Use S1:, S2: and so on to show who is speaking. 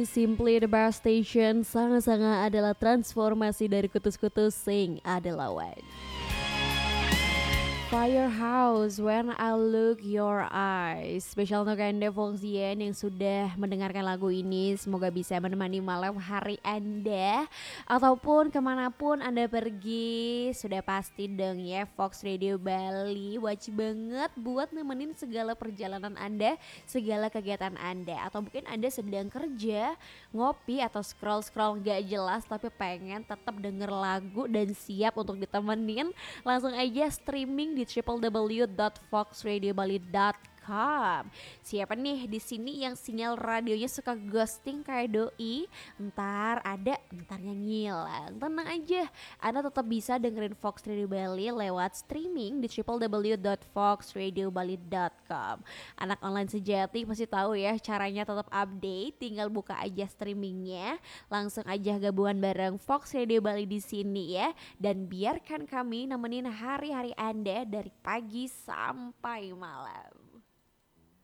S1: Simply the Bar Station sangat-sangat adalah transformasi dari kutus-kutus sing adalah one. Firehouse When I Look Your Eyes. Spesial untuk Anda Volksien yang sudah mendengarkan lagu ini, semoga bisa menemani malam hari Anda ataupun kemanapun Anda pergi. Sudah pasti dong ya, Fox Radio Bali wajib banget buat nemenin segala perjalanan Anda, segala kegiatan Anda. Atau mungkin Anda sedang kerja, ngopi atau scroll-scroll gak jelas tapi pengen tetap denger lagu dan siap untuk ditemenin, langsung aja streaming di www.foxradiobali.com. Siapa nih di sini yang sinyal radionya suka ghosting kayak doi? Entarnya ngilang. Tenang aja, Anda tetap bisa dengerin Fox Radio Bali lewat streaming di www.foxradiobali.com. Anak online sejati pasti tahu ya caranya tetap update, tinggal buka aja streamingnya, langsung aja gabungan bareng Fox Radio Bali di sini ya, dan biarkan kami nemenin hari-hari Anda dari pagi sampai malam.